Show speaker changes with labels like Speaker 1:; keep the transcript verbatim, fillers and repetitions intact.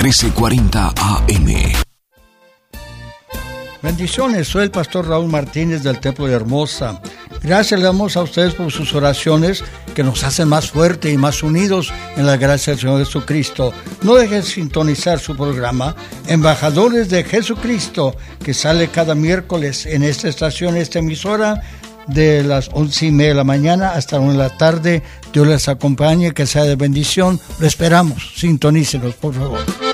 Speaker 1: trece cuarenta A M.
Speaker 2: Bendiciones, soy el pastor Raúl Martínez del Templo de Hermosa. Gracias le damos a ustedes por sus oraciones que nos hacen más fuertes y más unidos en la gracia del Señor Jesucristo. No dejen de sintonizar su programa Embajadores de Jesucristo, que sale cada miércoles en esta estación, esta emisora, de las once y media de la mañana hasta una de la tarde. Dios les acompañe, que sea de bendición. Lo esperamos. Sintonícenos, por favor.